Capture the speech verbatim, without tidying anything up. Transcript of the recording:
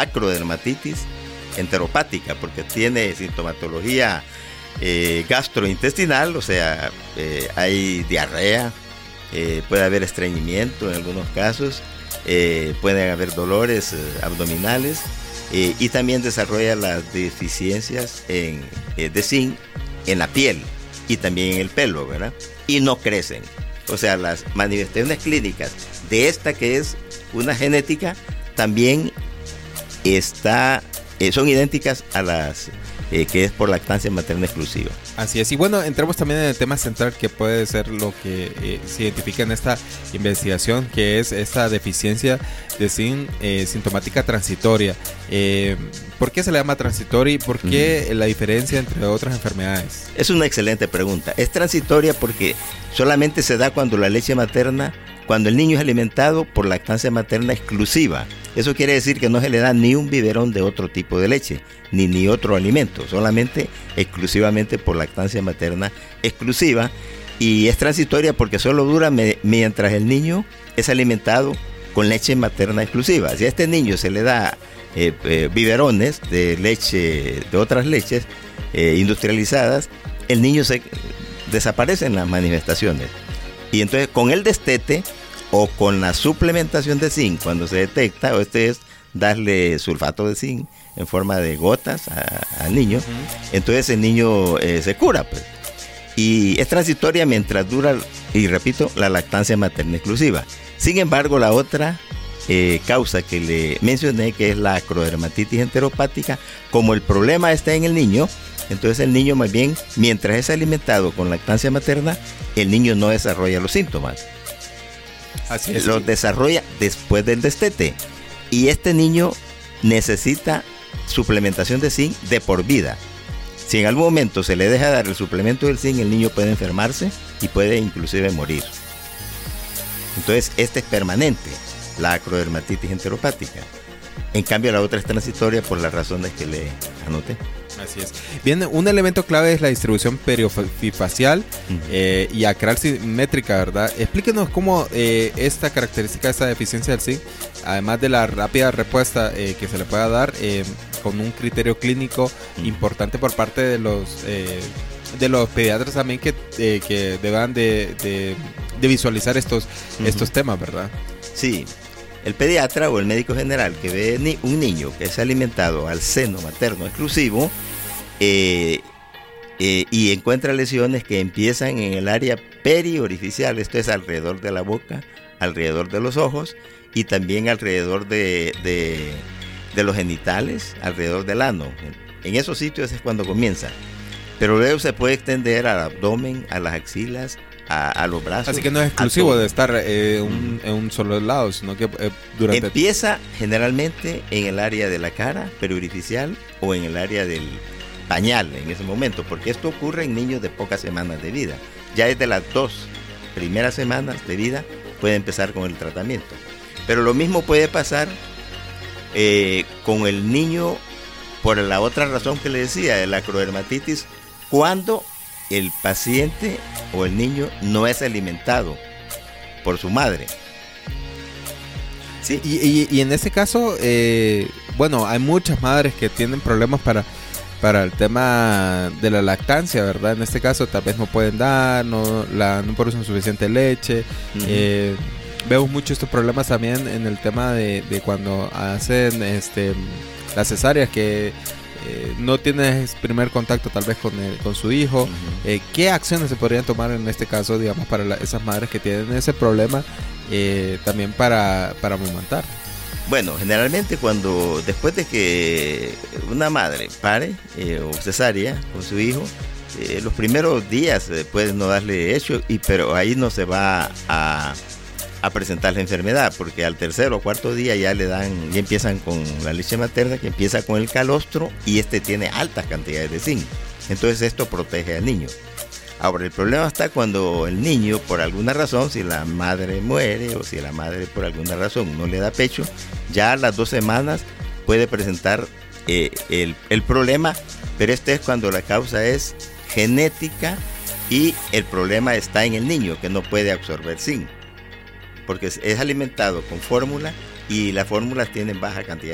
acrodermatitis enteropática, porque tiene sintomatología eh, gastrointestinal, o sea, eh, hay diarrea, eh, puede haber estreñimiento en algunos casos, eh, pueden haber dolores eh, abdominales, eh, y también desarrolla las deficiencias en, eh, de zinc en la piel y también en el pelo, ¿verdad? Y no crecen. O sea, las manifestaciones clínicas de esta, que es una genética, también está, eh, son idénticas a las eh, que es por lactancia materna exclusiva. Así es. Y bueno, entramos también en el tema central, que puede ser lo que eh, se identifica en esta investigación, que es esta deficiencia de zinc eh, sintomática transitoria. Eh, ¿Por qué se le llama transitoria y por qué uh-huh. la diferencia entre otras enfermedades? Es una excelente pregunta. Es transitoria porque solamente se da cuando la leche materna, cuando el niño es alimentado por lactancia materna exclusiva. Eso quiere decir que no se le da ni un biberón de otro tipo de leche, ni, ni otro alimento, solamente exclusivamente por lactancia materna exclusiva. Y es transitoria porque solo dura me, mientras el niño es alimentado con leche materna exclusiva. Si a este niño se le da eh, eh, biberones de leche, de otras leches eh, industrializadas, el niño se desaparece en las manifestaciones. Y entonces con el destete o con la suplementación de zinc, cuando se detecta, o este es darle sulfato de zinc en forma de gotas al niño, uh-huh. entonces el niño eh, se cura, pues. Y es transitoria mientras dura, y repito, la lactancia materna exclusiva. Sin embargo, la otra eh, causa que le mencioné, que es la acrodermatitis enteropática, como el problema está en el niño, entonces el niño más bien, mientras es alimentado con lactancia materna, el niño no desarrolla los síntomas. Así es. Los desarrolla después del destete. Y este niño necesita suplementación de zinc de por vida. Si en algún momento se le deja dar el suplemento del zinc, el niño puede enfermarse y puede inclusive morir. Entonces, este es permanente, la acrodermatitis enteropática. En cambio, la otra es transitoria por las razones que le anoté. Así es. Bien, un elemento clave es la distribución periofacial uh-huh. eh, y acral simétrica, ¿verdad? Explíquenos cómo eh, esta característica, esta deficiencia del zinc, además de la rápida respuesta eh, que se le pueda dar eh, con un criterio clínico uh-huh. importante por parte de los eh, de los pediatras también, que, eh, que deban de, de, de visualizar estos, uh-huh. estos temas, ¿verdad? Sí. El pediatra o el médico general que ve ni un niño que es alimentado al seno materno exclusivo eh, eh, y encuentra lesiones que empiezan en el área periorificial, esto es alrededor de la boca, alrededor de los ojos y también alrededor de, de, de los genitales, alrededor del ano. En esos sitios es cuando comienza, pero luego se puede extender al abdomen, a las axilas, A, a los brazos. Así que no es exclusivo de estar eh, un, en un solo lado, sino que eh, durante... Empieza generalmente en el área de la cara periorificial o en el área del pañal en ese momento, porque esto ocurre en niños de pocas semanas de vida. Ya desde las dos primeras semanas de vida puede empezar con el tratamiento. Pero lo mismo puede pasar eh, con el niño por la otra razón que le decía, de la acrodermatitis, cuando el paciente o el niño no es alimentado por su madre. Sí, y, y, y en ese caso, eh, bueno, hay muchas madres que tienen problemas para, para el tema de la lactancia, ¿verdad? En este caso tal vez no pueden dar, no, la, no producen suficiente leche. Uh-huh. Eh, veo mucho estos problemas también en el tema de, de cuando hacen este, las cesáreas, que Eh, no tienes primer contacto tal vez con, el, con su hijo. Uh-huh. eh, ¿Qué acciones se podrían tomar en este caso, digamos, para la, esas madres que tienen ese problema eh, también para, para amamantar? Bueno, generalmente cuando después de que una madre pare eh, o cesárea con su hijo, eh, los primeros días eh, puede no darle hecho, y, pero ahí no se va a a presentar la enfermedad, porque al tercer o cuarto día ya le dan, ya empiezan con la leche materna, que empieza con el calostro, y este tiene altas cantidades de zinc. Entonces esto protege al niño. Ahora, el problema está cuando el niño, por alguna razón, si la madre muere o si la madre por alguna razón no le da pecho, ya a las dos semanas puede presentar eh, el, el problema, pero este es cuando la causa es genética y el problema está en el niño, que no puede absorber zinc, porque es alimentado con fórmula y las fórmulas tienen baja cantidad